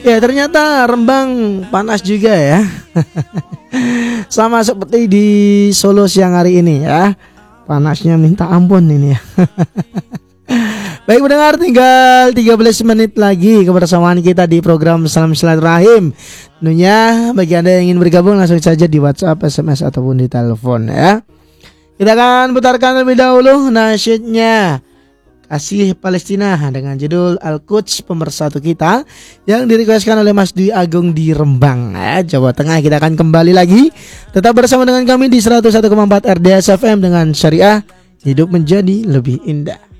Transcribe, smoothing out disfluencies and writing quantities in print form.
Ya ternyata Rembang panas juga ya. Sama seperti di Solo siang hari ini ya. Panasnya minta ampun ini ya. Baik pendengar, tinggal 13 menit lagi kebersamaan kita di program Salam Silaturahim. Tentunya bagi Anda yang ingin bergabung langsung saja di WhatsApp, SMS ataupun di telepon ya. Kita akan putarkan lebih dahulu nasyidnya Kasih Palestina dengan judul Al-Quds pemersatu kita yang direquestkan oleh Mas Dwi Agung di Rembang ya, Jawa Tengah. Kita akan kembali lagi tetap bersama dengan kami di 101,4 RDS FM dengan Syariah Hidup Menjadi Lebih Indah.